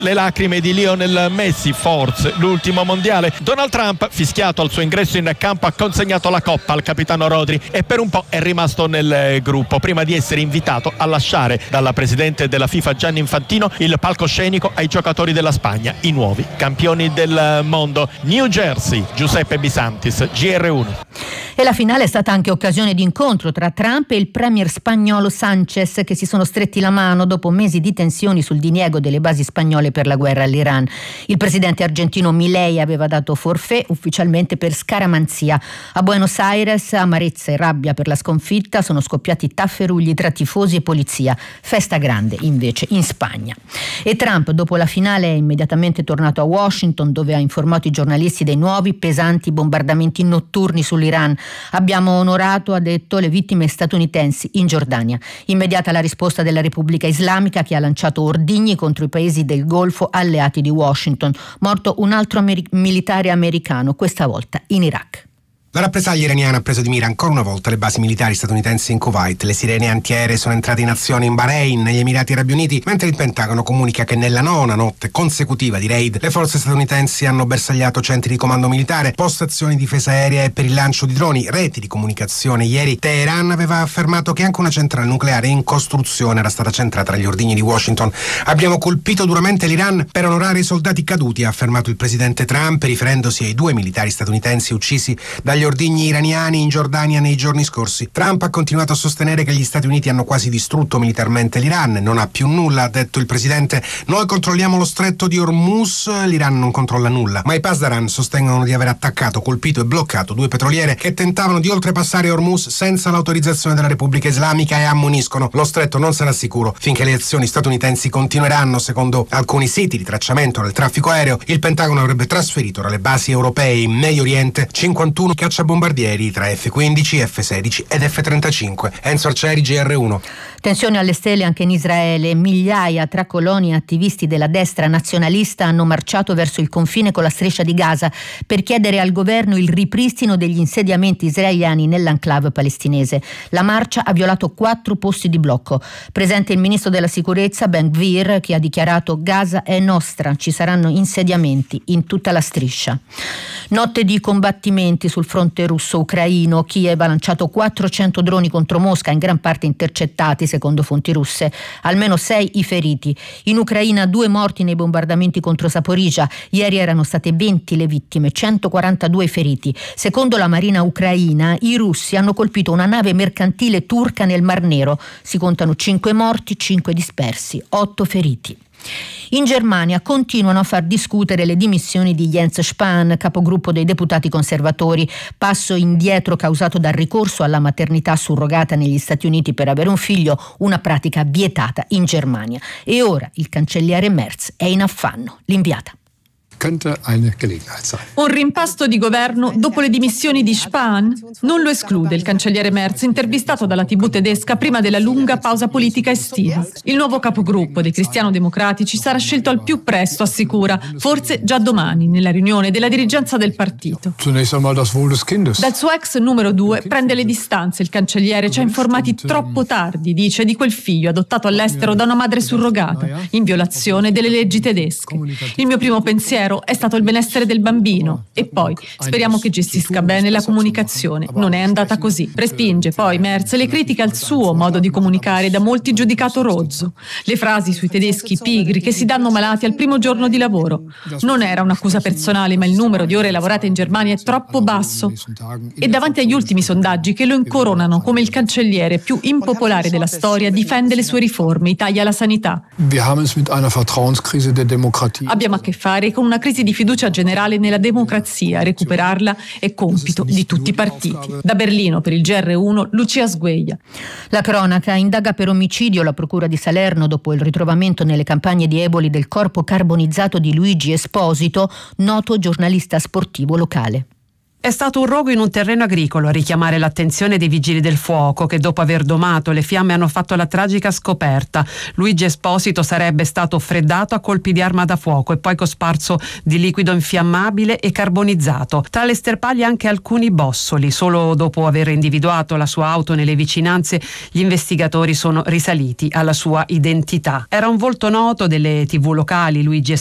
Le lacrime di Lionel Messi, forse l'ultimo mondiale. Donald Trump, fischiato al suo ingresso in campo, ha consegnato la coppa al capitano Rodri e per un po' è rimasto nel gruppo, prima di essere invitato a lasciare dalla presidente della FIFA Gianni Infantino il palcoscenico ai giocatori della Spagna, i nuovi campioni del mondo. New Jersey, Giuseppe Bisantis, GR1. E la finale è stata anche occasione di incontro tra Trump e il premier spagnolo Sánchez, che si sono stretti la mano dopo mesi di tensioni sul diniego delle basi spagnole per la guerra all'Iran. Il presidente argentino Milei aveva dato forfait ufficialmente per scaramanzia. A Buenos Aires amarezza e rabbia per la sconfitta, sono scoppiati tafferugli tra tifosi e polizia. Festa grande invece in Spagna. E Trump dopo la finale è immediatamente tornato a Washington, dove ha informato i giornalisti dei nuovi pesanti bombardamenti notturni sull'Iran. Abbiamo onorato, ha detto, le vittime statunitensi in Giordania. Immediata la risposta della Repubblica Islamica, che ha lanciato ordigni contro i paesi del Golfo alleati di Washington. Morto un altro militare americano, questa volta in Iraq. La rappresaglia iraniana ha preso di mira ancora una volta le basi militari statunitensi in Kuwait. Le sirene antiaeree sono entrate in azione in Bahrain, negli Emirati Arabi Uniti, mentre il Pentagono comunica che nella nona notte consecutiva di raid le forze statunitensi hanno bersagliato centri di comando militare, postazioni di difesa aerea e per il lancio di droni, reti di comunicazione. Ieri Teheran aveva affermato che anche una centrale nucleare in costruzione era stata centrata agli ordigni di Washington. Abbiamo colpito duramente l'Iran per onorare i soldati caduti, ha affermato il presidente Trump, riferendosi ai 2 militari statunitensi uccisi dagli ordigni iraniani in Giordania nei giorni scorsi. Trump ha continuato a sostenere che gli Stati Uniti hanno quasi distrutto militarmente l'Iran. Non ha più nulla, ha detto il presidente. Noi controlliamo lo stretto di Hormuz, l'Iran non controlla nulla. Ma i Pasdaran sostengono di aver attaccato, colpito e bloccato 2 petroliere che tentavano di oltrepassare Hormuz senza l'autorizzazione della Repubblica Islamica e ammoniscono: lo stretto non sarà sicuro finché le azioni statunitensi continueranno. Secondo alcuni siti di tracciamento del traffico aereo, il Pentagono avrebbe trasferito dalle basi europee in Medio Oriente 51 cacciabombardieri tra F-15, F-16 ed F-35. Enzo Arcieri, GR1. Tensioni alle stelle anche in Israele. Migliaia tra coloni e attivisti della destra nazionalista hanno marciato verso il confine con la striscia di Gaza per chiedere al governo il ripristino degli insediamenti israeliani nell'enclave palestinese. La marcia ha violato 4 posti di blocco. Presente il ministro della sicurezza Ben Gvir, che ha dichiarato: Gaza è nostra, ci saranno insediamenti in tutta la striscia. Notte di combattimenti sul fronte russo-ucraino. Kiev ha lanciato 400 droni contro Mosca, in gran parte intercettati secondo fonti russe. Almeno 6 i feriti. In Ucraina 2 morti nei bombardamenti contro Zaporizhzhia. Ieri erano state 20 le vittime, 142 feriti. Secondo la marina ucraina, i russi hanno colpito una nave mercantile turca nel Mar Nero. Si contano 5 morti, 5 dispersi, 8 feriti. In Germania continuano a far discutere le dimissioni di Jens Spahn, capogruppo dei deputati conservatori, passo indietro causato dal ricorso alla maternità surrogata negli Stati Uniti per avere un figlio, una pratica vietata in Germania. E ora il cancelliere Merz è in affanno. L'inviata. Un rimpasto di governo dopo le dimissioni di Spahn? Non lo esclude il cancelliere Merz, intervistato dalla TV tedesca prima della lunga pausa politica estiva. Il nuovo capogruppo dei cristiano-democratici sarà scelto al più presto, assicura, forse già domani, nella riunione della dirigenza del partito. Dal suo ex numero 2 prende le distanze il cancelliere, ci ha informati troppo tardi, dice, di quel figlio adottato all'estero da una madre surrogata, in violazione delle leggi tedesche. Il mio primo pensiero è stato il benessere del bambino e poi speriamo che gestisca bene la comunicazione. Non è andata così. Respinge poi Merz le critiche al suo modo di comunicare, da molti giudicato rozzo. Le frasi sui tedeschi pigri che si danno malati al primo giorno di lavoro. Non era un'accusa personale, ma il numero di ore lavorate in Germania è troppo basso. E davanti agli ultimi sondaggi che lo incoronano come il cancelliere più impopolare della storia, difende le sue riforme, i tagli alla sanità. Abbiamo a che fare con una crisi di fiducia generale nella democrazia. Recuperarla è compito di tutti i partiti. Da Berlino per il GR1, Lucia Sgueglia. La cronaca indaga per omicidio la procura di Salerno dopo il ritrovamento nelle campagne di Eboli del corpo carbonizzato di Luigi Esposito, noto giornalista sportivo locale. È stato un rogo in un terreno agricolo a richiamare l'attenzione dei vigili del fuoco che dopo aver domato le fiamme hanno fatto la tragica scoperta. Luigi Esposito sarebbe stato freddato a colpi di arma da fuoco e poi cosparso di liquido infiammabile e carbonizzato. Tra le sterpaglie anche alcuni bossoli. Solo dopo aver individuato la sua auto nelle vicinanze, gli investigatori sono risaliti alla sua identità. Era un volto noto delle TV locali, Luigi